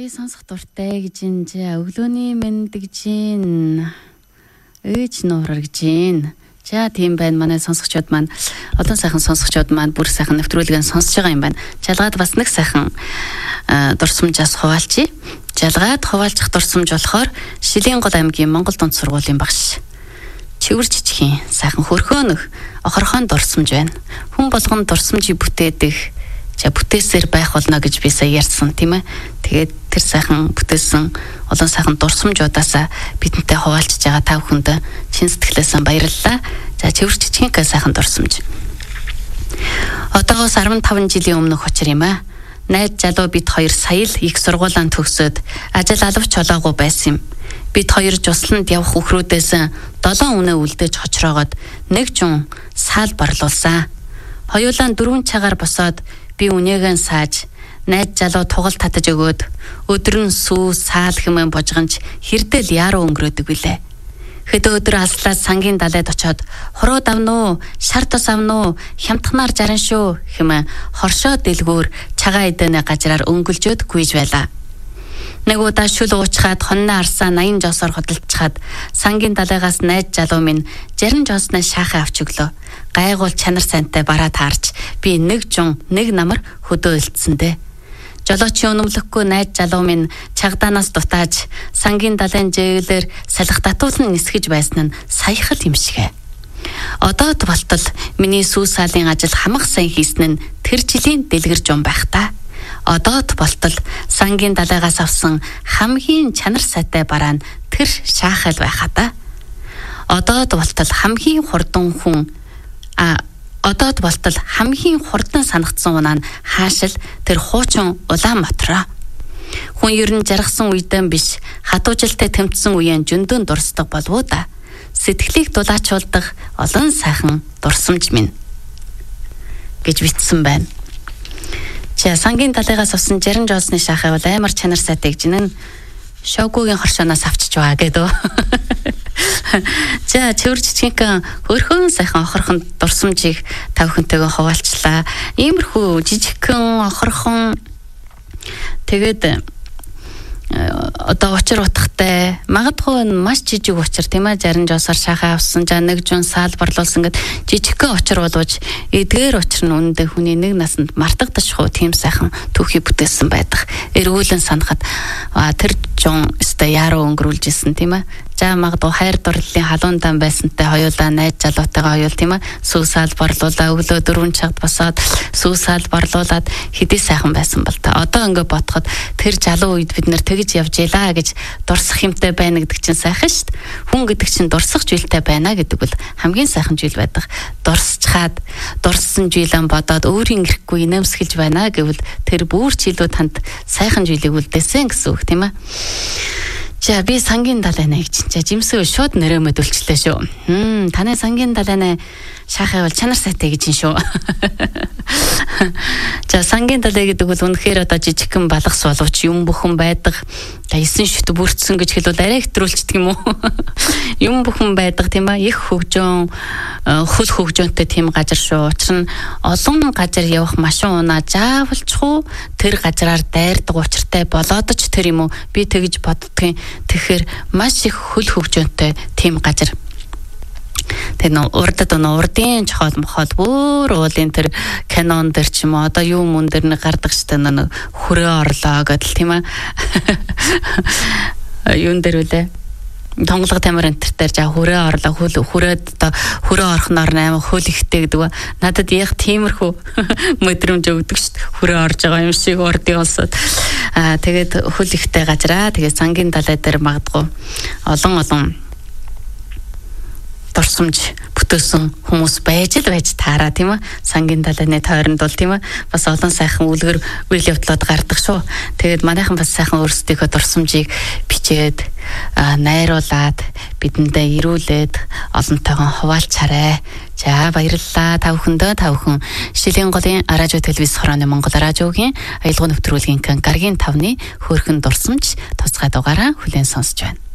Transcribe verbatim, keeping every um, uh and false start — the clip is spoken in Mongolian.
би сонсох дуртай гэж ин за өглөөний мэнд гэж ин ээж нуурар гэж ин. За тийм байна манай сонсогчдод маань олон сайхан сонсогчдод маань бүр сайхан нэвтрүүлгийг сонсож байгаа юм байна. Жалгаад бас нэг сайхан дурсамжаас хуваалчи. Жалгаад хуваалцах дурсамж болохоор Шилэнгол аймгийн Монгол дунд сургуулийн багш Чивэр жижигхийн сайхан хөрхөөнөх охорхон дурсамж байна. Хүн болгон дурсамжийг бүтээдэг за бүтээсээр байх болно гэж би сая ярьсан тийм ээ. Тэгээд тэр сайхан бүтээсэн олон сайхан дурсамжуудаасаа бидэнтэй хуваалцж байгаа та бүхэнд чин сэтгэлээсээ баярлалаа. За Чивэр жижигхийн сайхан дурсамж. Одоогоос арван таван жилийн өмнөх учир юм аа. Найз залуу бид хоёр сая л их сургуулиан төгсөөд ажил алавч олоогүй байсан юм. Бид хоёр жусланд явах өхрүүдээс долоон үнэ үлдээж хочроогоод нэг жун саал барлуулсан. Хоёулаа дөрвөн цагаар босоод би үнээгэн сааж найз залуу тугал татаж өгөөд өдөр нь сүү саал хэмээн божгонч хэрдэл яаруу өнгөрөөдөг билээ. Хэд өдөр алслаад сангийн далайд очоод хуруу давнуу, шар тус авнуу, хямдхнаар жаран шүү хэмээн хоршоо дэлгүүр цагаан эдэнэ газраар өнгөлжөөд гүйж байлаа. Нэг удаа шүл уучхаад хонноо арсаа наян жосоор хөдөлчихад сангийн далайгаас найз залуу минь жарин жоосноо шаахаа авч өглөө. Гайгуул чанар сайнтай бараа таарч би нэг жун нэг намар хөдөө илтсэндээ. Жолоочийн өнөмлөхгүй найз залуу минь чагдаанаас дутааж сангийн далайн жэглэр салхи татуулан нисгэж байсан нь саяхал юм шигэ. Одоод болтол миний сүү саалын ажил хамаг сайн хийсэн нь тэр жилийн дэлгэр жун байх та. Одоод болтол сангийн далайгаас авсан хамгийн чанар сайтай бараа нь тэр шаахал байхаа та. Одоод болтол хамгийн хурдан хүн а одоод болтол хамгийн хурдан санагдсан унаа нь хаашил тэр хуучин улаан мотороо. Хүн ер нь жаргасан үедэн биш хатуужилтай тэмцсэн үеэн жөндөн дурсдаг болов уу да. Сэтгэлийг дулаачулдаг олон сайхан дурсамж минь гэж бичсэн байна. За сангийн далайгаас авсан жарин жоосны шаахаа бол амар чанар сайтай гэж нэн шоггүйгийн хоршоноос авчиж байгаа гэдэг. За Чивэр жижигхэн хөрхөн сайхан охорхон дурсамжийг та бүхэнтэйгээ хуваалцлаа. Иймэрхүү жижигхэн охорхон тэгээд одоо учир утгатай магадгүй маш жижиг учир тийм ээ жарин жоосоор шахаа авсан за нэг жун саал барлуулсан гэд жижигхэн учир боловч эдгээр учир нь үнэндээ хүний нэг насанд мартагдчихгүй тийм сайхан түүхий бүтээсэн байдаг. Эргүүлэн санахад тэр жун өстө яруу өнгөрүүлж исэн тийм ээ. За магадгүй хайр дурлалын халуундан байсантай хоёулаа найз залуутайгаа хоёул тийм ээ сүүсаал барлуулаа өглөө дөрвөн цагт босоод сүүсаал барлуулад хэдий сайхан байсан бол та одоо ингээ бодоход тэр залуу үед бид нэр тэгж явж ялаа гэж дурсах юмтай байна гэдэг чинь сайхан шүү дээ. Хүн гэдэг чинь дурсах зүйлтэй байна гэдэг бол хамгийн сайхан зүйл байдаг. Дурсчхаад дурссан зүйлэн бодоод өөрийн ирэхгүй инээмсэглэж байна гэвэл тэр бүр ч илүү танд сайхан зүйлийг үлдээсэн гэсэн үг тийм ээ. За би сангийн далайнаа гэж чинь жимсөө шууд нэрэмэд үлчлээ шүү. Хм таны сангийн далайнаа шаахаа бол чанар сайтай гэж шүү. За сангийн далай гэдэг бол үнэхээр одоо жижигхэн балгас боловч юм бүхэн байдаг. За эсэн шүт бүрдсэн гэж хэлвэл арай хэтрүүлчдэг юм уу? Юм бүхэн байдаг тийм ээ их хөгжөөн хөл хөгжөөнтэй тийм газар шүү. Учир нь олон газар явах машин унаа заавалчгүй тэр газараар дайрдаг учиртай болоод ч тэр юм уу би тэгж боддгийн тэгэхээр маш их хөл хөгжөөнтэй тийм газар. Тэр урдад нөө урдын чохол мохол бүр уулын тэр канон дээр ч юм уу одоо юу мөн дээр нэг гардаг штэ нэг хүрээ орлоо гэдэл тийм ээ. Юун дээр үлээ тонголго тамир энтерээр жаа хүрээ орлоо хөл хүрээд одоо хүрээ орохноор наймаа хөл ихтэй гэдэг ба надад яг тиймэрхүү мэдрэмж өгдөг шүү дээ хүрээ орж байгаа юм шиг урдын улсад аа тэгээд хөл ихтэй газараа тэгээд сангийн далай дээр магадгүй олон олон дурсамж бүтээсэн хүмүүс байж л байж таараа тийм ээ сангийн далайны тойронд бол тийм ээ бас олон сайхан үлгэр үйл явдлууд гардаг шүү. Тэгээд манайхан бас сайхан өөрсдийнхөө дурсамжийг бичээд найруулад бидэндээ ирүүлээд олонтойгоо хуваалцаарай. За баярлалаа та бүхэндээ та бүхэн Шилэнголын радио телевиз хорооны Монгол радиогийн аялал нэвтрүүлгийн гаргийн тавны хөөрхөн дурсамж тусгай дугаараа хүлээн сонсож байна.